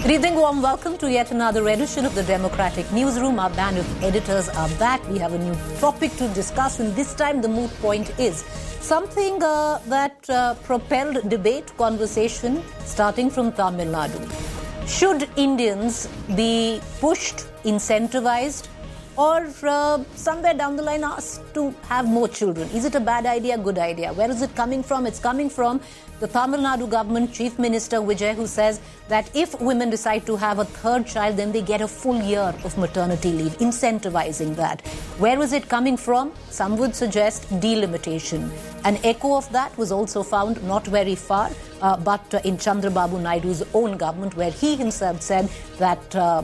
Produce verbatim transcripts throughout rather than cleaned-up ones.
Good evening, warm welcome to yet another edition of the Democratic Newsroom. Our band of editors are back. We have a new topic to discuss, and this time the moot point is something uh, that uh, propelled debate, conversation, starting from Tamil Nadu. Should Indians be pushed, incentivized, or uh, somewhere down the line asked to have more children? Is it a bad idea, good idea? Where is it coming from? It's coming from the Tamil Nadu government Chief Minister Vijay, who says that if women decide to have a third child, then they get a full year of maternity leave, incentivizing that. Where is it coming from? Some would suggest delimitation. An echo of that was also found not very far, uh, but uh, in Chandrababu Naidu's own government, where he himself said that uh,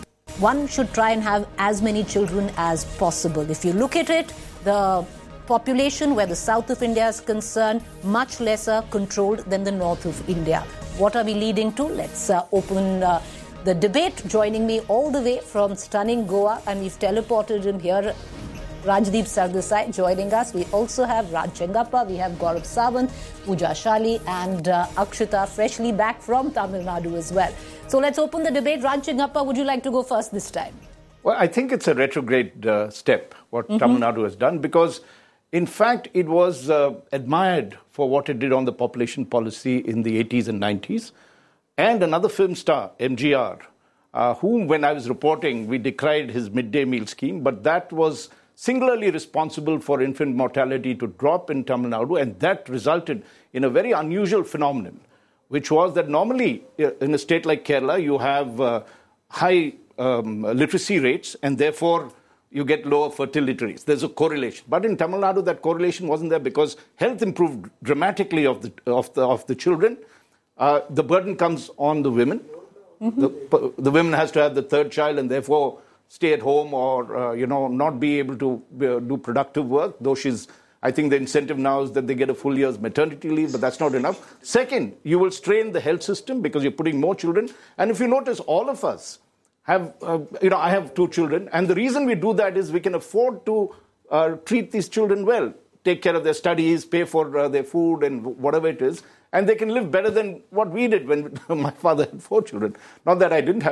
one should try and have as many children as possible. If you look at it, the population where the south of India is concerned, much lesser controlled than the north of India. What are we leading to? Let's uh, open uh, the debate. Joining me all the way from stunning Goa, and we've teleported him here, Rajdeep Sardesai joining us. We also have Raj Chengappa, we have Gaurav Sawant, Pooja Shali, and uh, Akshita, freshly back from Tamil Nadu as well. So let's open the debate. Raj Chengappa, would you like to go first this time? Well, I think it's a retrograde uh, step, what mm-hmm. Tamil Nadu has done, because in fact it was uh, admired for what it did on the population policy in the eighties and nineties. And another film star, M G R, uh, whom when I was reporting, we decried his midday meal scheme, but that was singularly responsible for infant mortality to drop in Tamil Nadu, and that resulted in a very unusual phenomenon, which was that normally in a state like Kerala, you have uh, high um, literacy rates, and therefore you get lower fertility rates. There's a correlation. But in Tamil Nadu, that correlation wasn't there because health improved dramatically of the of the of the children. Uh, the burden comes on the women. Mm-hmm. The, the women has to have the third child, and therefore stay at home or, uh, you know, not be able to uh, do productive work, though she's, I think the incentive now is that they get a full year's maternity leave, but that's not enough. Second, you will strain the health system because you're putting more children. And if you notice, all of us have, uh, you know, I have two children, and the reason we do that is we can afford to uh, treat these children well, take care of their studies, pay for uh, their food and whatever it is, and they can live better than what we did when my father had four children. Not that I didn't have